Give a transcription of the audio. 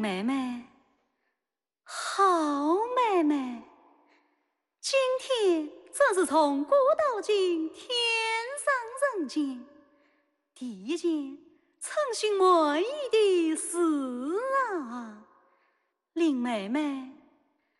妹妹，好妹妹，今天真是从古到今天上人间，第一件称心满意的事啊！令妹妹